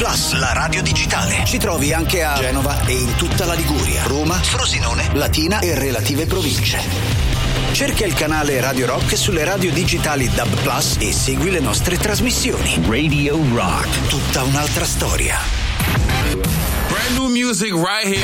Plus, la radio digitale. Ci trovi anche a Genova e in tutta la Liguria, Roma, Frosinone, Latina e relative province. Cerca il canale Radio Rock sulle radio digitali DAB Plus e segui le nostre trasmissioni. Radio Rock, tutta un'altra storia. Brand new music right here.